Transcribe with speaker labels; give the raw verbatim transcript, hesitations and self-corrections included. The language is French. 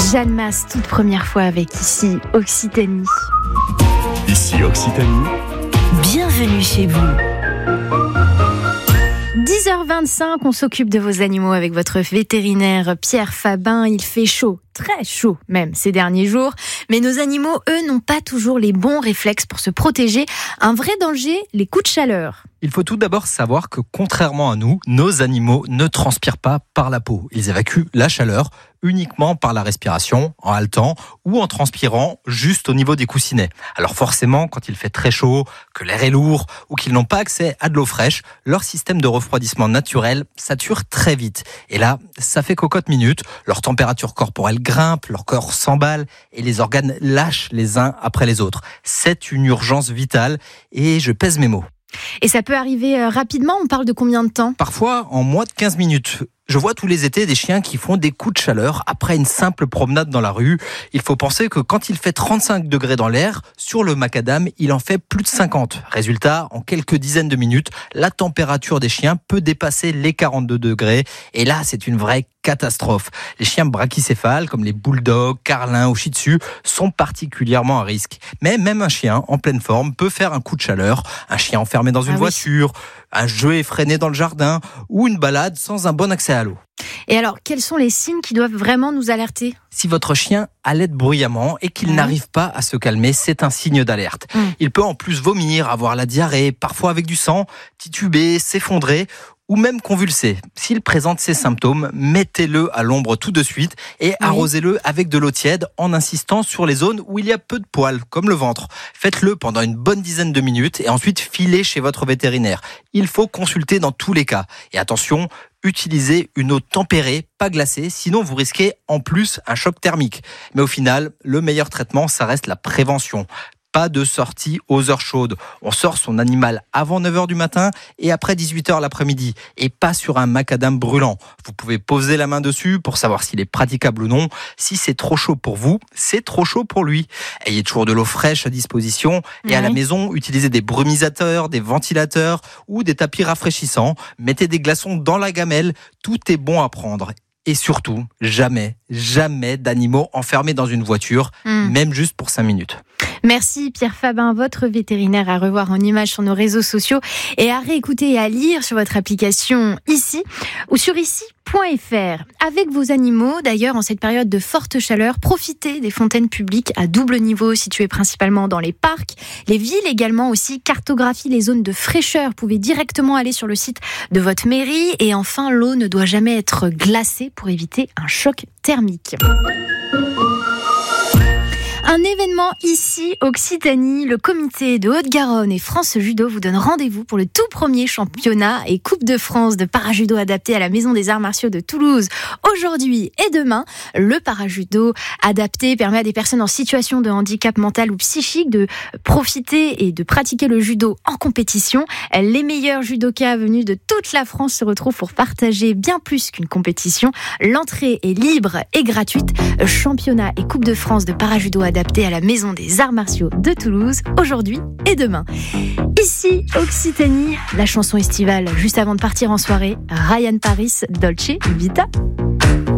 Speaker 1: Jeanne Mas, toute première fois avec Ici Occitanie.
Speaker 2: Ici Occitanie.
Speaker 1: Bienvenue chez vous. dix heures vingt-cinq, on s'occupe de vos animaux avec votre vétérinaire Pierre Fabin. Il fait chaud, très chaud même ces derniers jours. Mais nos animaux, eux, n'ont pas toujours les bons réflexes pour se protéger. Un vrai danger, les coups de chaleur.
Speaker 3: Il faut tout d'abord savoir que contrairement à nous, nos animaux ne transpirent pas par la peau. Ils évacuent la chaleur uniquement par la respiration, en haletant ou en transpirant juste au niveau des coussinets. Alors forcément, quand il fait très chaud, que l'air est lourd ou qu'ils n'ont pas accès à de l'eau fraîche, leur système de refroidissement naturel sature très vite. Et là, ça fait cocotte minute, leur température corporelle grimpe, leur corps s'emballe et les organes lâchent les uns après les autres. C'est une urgence vitale et je pèse mes mots.
Speaker 1: Et ça peut arriver rapidement, on parle de combien de temps ?
Speaker 3: Parfois en moins de quinze minutes. Je vois tous les étés des chiens qui font des coups de chaleur après une simple promenade dans la rue. Il faut penser que quand il fait trente-cinq degrés dans l'air, sur le macadam, il en fait plus de cinquante. Résultat, en quelques dizaines de minutes, la température des chiens peut dépasser les quarante-deux degrés. Et là, c'est une vraie catastrophe. Les chiens brachycéphales, comme les bulldogs, carlins ou shih tzu, sont particulièrement à risque. Mais même un chien en pleine forme peut faire un coup de chaleur. Un chien enfermé dans une
Speaker 1: ah oui.
Speaker 3: voiture, un jeu effréné dans le jardin ou une balade sans un bon accès à l'eau.
Speaker 1: Et alors, quels sont les signes qui doivent vraiment nous alerter ?
Speaker 3: Si votre chien halète bruyamment et qu'il mmh. n'arrive pas à se calmer, c'est un signe d'alerte. Mmh. Il peut en plus vomir, avoir la diarrhée, parfois avec du sang, tituber, s'effondrer ou même convulser. S'il présente ces symptômes, mettez-le à l'ombre tout de suite et oui. arrosez-le avec de l'eau tiède en insistant sur les zones où il y a peu de poils, comme le ventre. Faites-le pendant une bonne dizaine de minutes et ensuite filez chez votre vétérinaire. Il faut consulter dans tous les cas. Et attention, utilisez une eau tempérée, pas glacée, sinon vous risquez en plus un choc thermique. Mais au final, le meilleur traitement, ça reste la prévention. Pas de sortie aux heures chaudes. On sort son animal avant neuf heures du matin et après dix-huit heures l'après-midi. Et pas sur un macadam brûlant. Vous pouvez poser la main dessus pour savoir s'il est praticable ou non. Si c'est trop chaud pour vous, c'est trop chaud pour lui. Ayez toujours de l'eau fraîche à disposition. Et oui. à la maison, utilisez des brumisateurs, des ventilateurs ou des tapis rafraîchissants. Mettez des glaçons dans la gamelle. Tout est bon à prendre. Et surtout, jamais, jamais d'animaux enfermés dans une voiture, mmh. même juste pour cinq minutes.
Speaker 1: Merci Pierre Fabin, votre vétérinaire, à revoir en images sur nos réseaux sociaux et à réécouter et à lire sur votre application Ici ou sur ici point f r. Avec vos animaux, d'ailleurs, en cette période de forte chaleur, profitez des fontaines publiques à double niveau situées principalement dans les parcs, les villes également aussi. Cartographie les zones de fraîcheur. Vous pouvez directement aller sur le site de votre mairie. Et enfin, l'eau ne doit jamais être glacée pour éviter un choc thermique. Un événement ici, Occitanie, le comité de Haute-Garonne et France Judo vous donne rendez-vous pour le tout premier championnat et Coupe de France de parajudo adapté à la Maison des Arts Martiaux de Toulouse. Aujourd'hui et demain, le parajudo adapté permet à des personnes en situation de handicap mental ou psychique de profiter et de pratiquer le judo en compétition. Les meilleurs judokas venus de toute la France se retrouvent pour partager bien plus qu'une compétition. L'entrée est libre et gratuite. Championnat et Coupe de France de parajudo adapté adapté à la Maison des Arts Martiaux de Toulouse, aujourd'hui et demain. Ici, Occitanie, la chanson estivale juste avant de partir en soirée, Ryan Paris, Dolce Vita.